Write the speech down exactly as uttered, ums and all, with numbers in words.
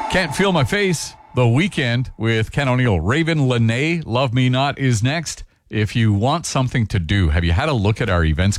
Can't Feel My Face, The Weekend with Ken O'Neill. Raven Lene, Love Me Not is next. If you want something to do, have you had a look at our events